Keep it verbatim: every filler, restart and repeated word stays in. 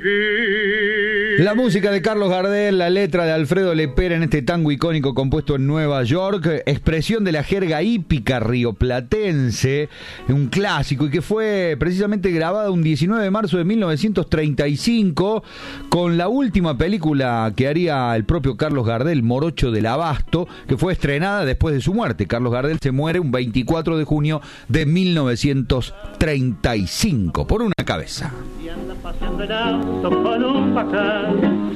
La música de Carlos Gardel, la letra de Alfredo Lepera en este tango icónico compuesto en Nueva York, expresión de la jerga hípica rioplatense, un clásico, y que fue precisamente grabada un diecinueve de marzo de mil novecientos treinta y cinco con la última película que haría el propio Carlos Gardel, Morocho del Abasto, que fue estrenada después de su muerte. Carlos Gardel se muere un veinticuatro de junio de mil novecientos treinta y cinco por una cabeza. Y anda paseando el auto con un pajar.